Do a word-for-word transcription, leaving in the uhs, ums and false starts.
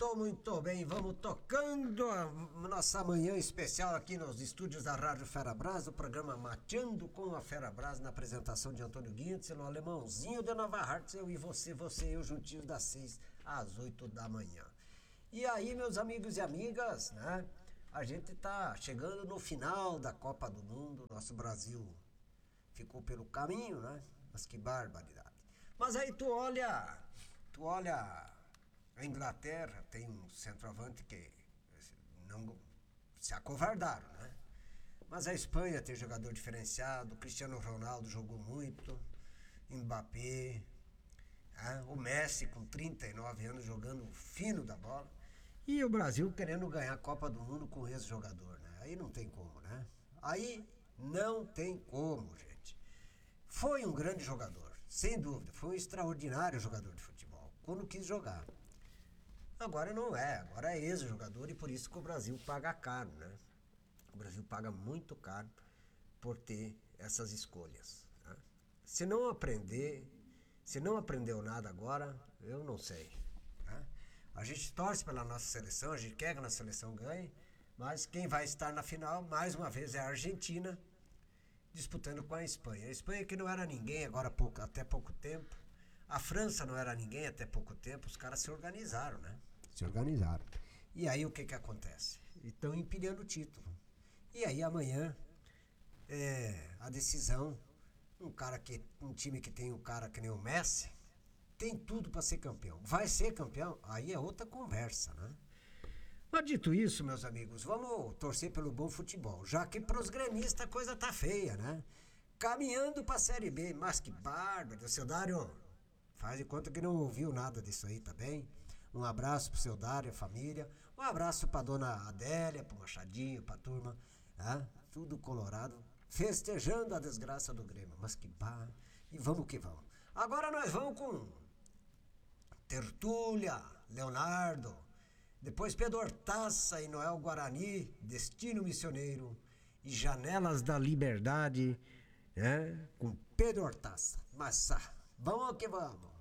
Muito, muito bem, vamos tocando a nossa manhã especial aqui nos estúdios da Rádio Ferabras, o programa Mateando com a Ferabras, na apresentação de Antônio Guintzel, o alemãozinho de Nova Hartz, eu e você, você e eu juntinhos das seis às oito da manhã. E aí, meus amigos e amigas, né, a gente tá chegando no final da Copa do Mundo, nosso Brasil ficou pelo caminho, né, mas que barbaridade. Mas aí tu olha, tu olha... A Inglaterra tem um centroavante que não se acovardaram, né? Mas a Espanha tem jogador diferenciado, o Cristiano Ronaldo jogou muito, Mbappé, né? O Messi com trinta e nove anos jogando fino da bola. E o Brasil querendo ganhar a Copa do Mundo com esse jogador, né? Aí não tem como, né? Aí não tem como, gente. Foi um grande jogador, sem dúvida, foi um extraordinário jogador de futebol, quando quis jogar. Agora não é, agora é ex-jogador e por isso que o Brasil paga caro, né? O Brasil paga muito caro por ter essas escolhas, né? Se não aprender, se não aprendeu nada agora, eu não sei, né? A gente torce pela nossa seleção, a gente quer que a nossa seleção ganhe, mas quem vai estar na final, mais uma vez, é a Argentina, disputando com a Espanha. A Espanha que não era ninguém agora pouco, até pouco tempo. A França não era ninguém até pouco tempo, os caras se organizaram, né? Se organizaram. E aí o que que acontece? Estão empilhando o título. E aí amanhã, é, a decisão, um cara que, um time que tem um cara que nem o Messi, tem tudo para ser campeão. Vai ser campeão? Aí é outra conversa, né? Mas dito isso, meus amigos, vamos torcer pelo bom futebol, já que pros gremistas a coisa tá feia, né? Caminhando pra Série B, mas que bárbaro, seu Dário. Faz de conta que não ouviu nada disso aí, tá bem? Um abraço pro seu Dário, a família. Um abraço pra dona Adélia, pro Machadinho, pra turma. Né? Tudo colorado, festejando a desgraça do Grêmio. Mas que bar... E vamos que vamos. Agora nós vamos com Tertúlia, Leonardo. Depois Pedro Hortaça e Noel Guarani, Destino Missioneiro. E Janelas da Liberdade, né? Com Pedro Hortaça. Massa. Vamos que vamos.